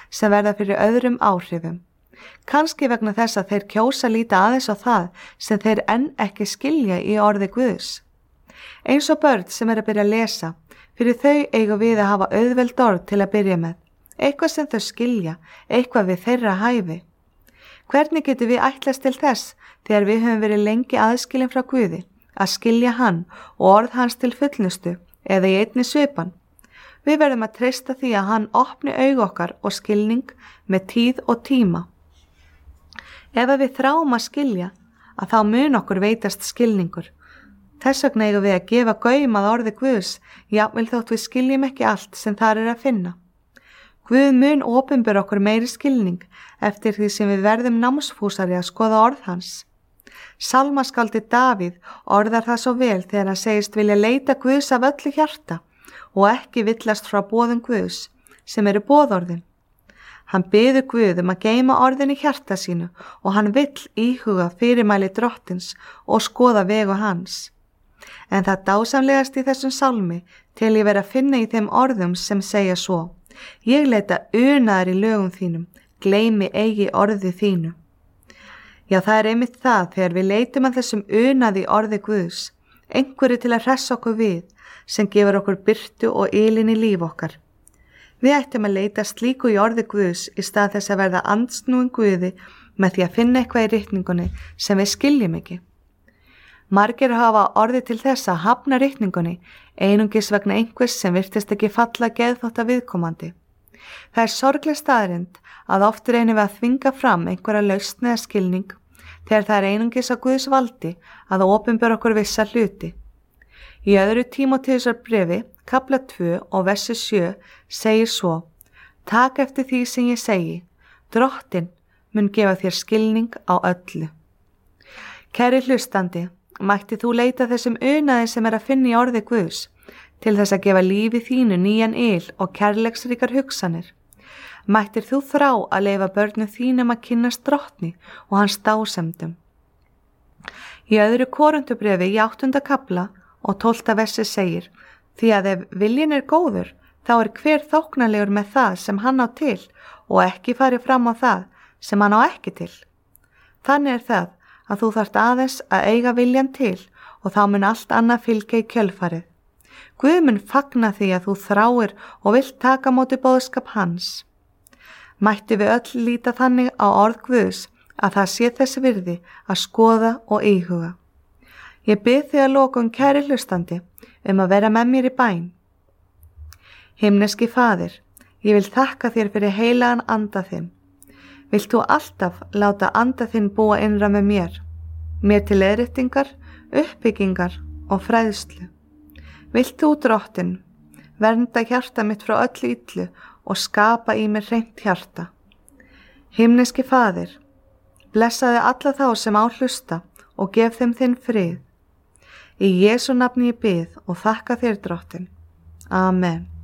sem verða fyrir öðrum áhrifum. Kannski vegna þess að þeir kjósa líta aðeins á það sem þeir enn ekki skilja í orði Guðs. Eins og börn sem að byrja að lesa, fyrir þau eigum við að hafa auðveld orð til að byrja með, eitthvað sem þau skilja, eitthvað við þeirra hæfi. Hvernig getum við ætlast til þess þegar við höfum verið lengi aðskilin frá Guði, að skilja hann og orð hans til fullnustu eða í einni svipan? Við verðum að treysta því að hann opni augu okkar og skilning með tíð og tíma. Ef við þráum að skilja, að þá mun okkur veitast skilningur. Þess vegna eigum við að gefa gaum að orði Guðs, jafnvel þótt við skiljum ekki allt sem þar að finna. Guð mun opinbera okkur meiri skilning eftir því sem við verðum námsfúsari að skoða orð hans. Salmaskáldi Davíð orðar það svo vel þegar hann segist vilja leita Guðs af öllu hjarta og ekki villast frá boðum Guðs sem eru boðorðin. Hann biður Guð að geyma orðin í hjarta sínu og hann vill íhuga fyrirmæli Drottins og skoða vegu hans. En það dásamlegast í þessum sálmi til ég vera að finna í þeim orðum sem segja svo: Ég leita unaðar í lögum þínum, gleymi eigi orði þínu. Já, það einmitt það þegar við leitum að þessum unaði orði Guðs, einhverju til að hressa okkur við, sem gefur okkur birtu og ylinn í líf okkar. Við ættum að leita slíku í orði Guðs í stað þess að verða andsnúin Guði með því að finna eitthvað í ritningunni sem við skiljum ekki. Margir hafa orði til þess að hafna ritningunni einungis vegna einhvers sem virtist ekki falla geðþótta viðkomandi. Það sorgleg staðreynd að oft reynum við að þvinga fram einhverja lausn eða skilning þegar það einungis á Guðs valdi að opinbera okkur vissa hluti. Í öðru Tímóteusarbréfi, kafla 2 og versi 7 segir svo: Taka eftir því sem ég segi, Drottinn mun gefa þér skilning á öllu. Kæri hlustandi, mætti þú leita þessum unaði sem að finna í orði Guðs til þess að gefa lífi þínu nýjan yl og kærleiksríkar hugsanir. Mættir þú þrá að leyfa börnum þínum að kynnast Drottni og hans dásemdum. Í öðru Korinthubréfi í 8. kafla og 12. versi segir: Því að ef viljinn góður, þá hver þóknanlegur með það sem hann á til og ekki fari fram á það sem hann á ekki til. Þannig það að þú þarft aðeins að eiga viljan til og þá mun allt annað fylgja í kjölfarið. Guð mun fagna því að þú þráir og vilt taka móti boðskap hans. Mætti við öll líta þannig á orð Guðs að það sé þess virði að skoða og íhuga. Ég bið þig að lokum, kæri hlustandi, að vera með mér í bæn. Himneski Faðir, ég vil þakka þér fyrir heilagan anda þinn. Vilt þú alltaf láta anda þinn búa innra með mér til leiðréttingar, uppbyggingar og fræðslu. Vilt þú, Drottinn, vernda hjarta mitt frá öllu illu og skapa í mér hreint hjarta. Himneski Faðir, blessaði alla þá sem á hlusta og gef þeim þinn frið. Í Jesú nafni ég bið og þakka þér, Drottinn. Amen.